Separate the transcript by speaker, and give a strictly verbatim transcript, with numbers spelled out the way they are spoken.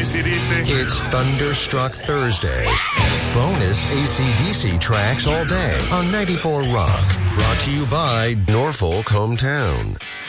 Speaker 1: C D C.
Speaker 2: It's Thunderstruck Thursday. Bonus A C D C tracks all day on ninety-four Rock. Brought to you by Norfolk Hometown.